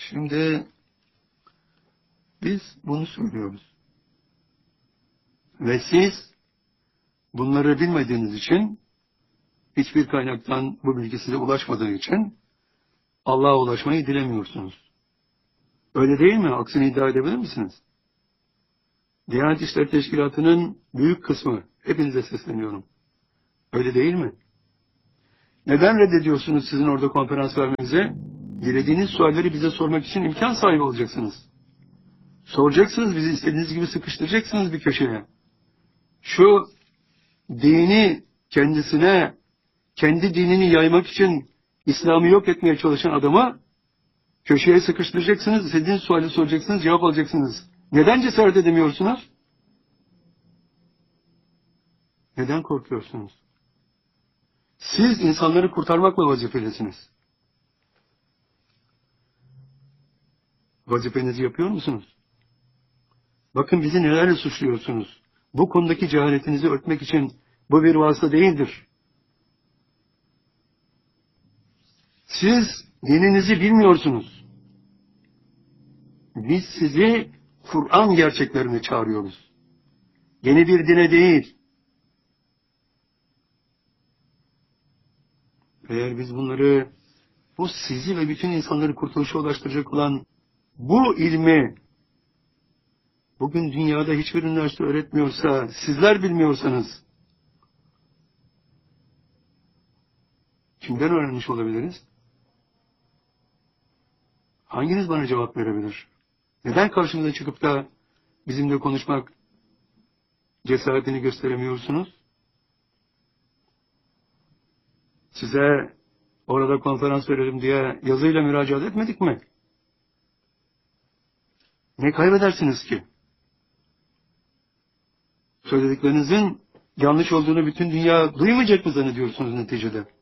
Şimdi biz bunu söylüyoruz. Ve siz bunları bilmediğiniz için, hiçbir kaynaktan bu bilgi size ulaşmadığı için Allah'a ulaşmayı dilemiyorsunuz. Öyle değil mi? Aksini iddia edebilir misiniz? Diyanet İşleri Teşkilatı'nın büyük kısmı, hepinize sesleniyorum. Öyle değil mi? Neden reddediyorsunuz sizin orada konferans vermenize? Dilediğiniz sualleri bize sormak için imkan sahibi olacaksınız. Soracaksınız, bizi istediğiniz gibi sıkıştıracaksınız bir köşeye. Şu dini kendisine, kendi dinini yaymak için İslam'ı yok etmeye çalışan adama köşeye sıkıştıracaksınız, istediğiniz suali soracaksınız, cevap alacaksınız. Neden cesaret edemiyorsunuz? Neden korkuyorsunuz? Siz insanları kurtarmakla vazifelisiniz. Vazifenizi yapıyor musunuz? Bakın bizi nelerle suçluyorsunuz. Bu konudaki cehaletinizi örtmek için bu bir vasıta değildir. Siz dininizi bilmiyorsunuz. Biz sizi Kur'an gerçeklerine çağırıyoruz. Yeni bir dine değil. Eğer biz bunları, bu sizi ve bütün insanları kurtuluşa ulaştıracak olan bu ilmi bugün dünyada hiçbir üniversite öğretmiyorsa, sizler bilmiyorsanız kimden öğrenmiş olabiliriz? Hanginiz bana cevap verebilir? Neden karşımıza çıkıp da bizimle konuşmak cesaretini gösteremiyorsunuz? Size orada konferans verelim diye yazıyla müracaat etmedik mi? Ne kaybedersiniz ki? Söylediklerinizin yanlış olduğunu bütün dünya duymayacak mı zannediyorsunuz neticede?